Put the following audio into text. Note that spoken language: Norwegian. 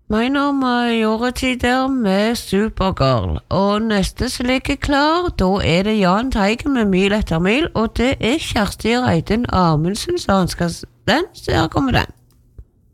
Meg nå Majority med Supergirl, og neste som ligger klar, da det Jahn Teigen med Mil etter mil, og det Kjersti Reidun Amundsen som ønsker den, så her kommer den.